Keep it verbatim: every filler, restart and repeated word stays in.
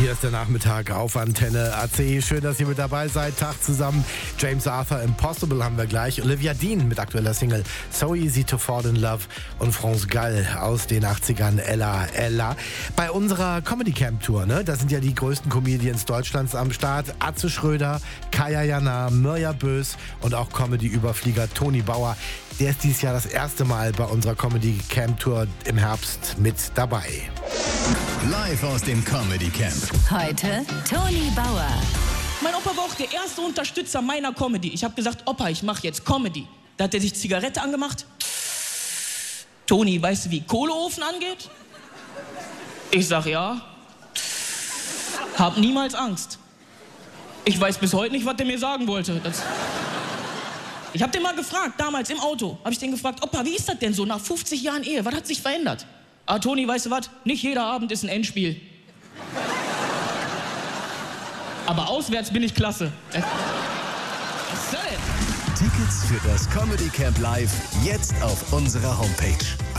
Hier ist der Nachmittag auf Antenne A C. Schön, dass ihr mit dabei seid. Tag zusammen. James Arthur, Impossible haben wir gleich. Olivia Dean mit aktueller Single So Easy to Fall in Love und France Gall aus den achtzigern, Ella, Ella. Bei unserer Comedy Camp Tour, ne, da sind ja die größten Comedians Deutschlands am Start. Atze Schröder, Kaya Jana, Mirja Bös und auch Comedy-Überflieger Toni Bauer. Der ist dieses Jahr das erste Mal bei unserer Comedy Camp Tour im Herbst mit dabei. Live aus dem Comedy Camp. Heute Toni Bauer. Mein Opa war auch der erste Unterstützer meiner Comedy. Ich habe gesagt, Opa, ich mache jetzt Comedy. Da hat er sich Zigarette angemacht. Toni, weißt du, wie Kohleofen angeht? Ich sag ja. Hab niemals Angst. Ich weiß bis heute nicht, was der mir sagen wollte. Das ich hab den mal gefragt, damals im Auto, habe ich den gefragt, Opa, wie ist das denn so nach fünfzig Jahren Ehe? Was hat sich verändert? Ah, Toni, weißt du was? Nicht jeder Abend ist ein Endspiel. Aber auswärts bin ich klasse. Was soll denn? Tickets für das Comedy Camp Live jetzt auf unserer Homepage.